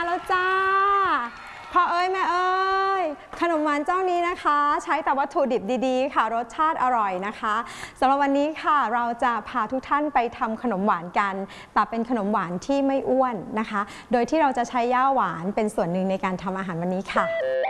แล้วจ้าพ่อเอ้ยแม่เอ้ยขนมหวานเจ้านี้นะคะใช้แต่วัตถุดิบดีๆค่ะรสชาติอร่อยนะคะสำหรับวันนี้ค่ะเราจะพาทุกท่านไปทำขนมหวานกันแต่เป็นขนมหวานที่ไม่อ้วนนะคะโดยที่เราจะใช้ย่าหวานเป็นส่วนหนึ่งในการทำอาหารวันนี้ค่ะ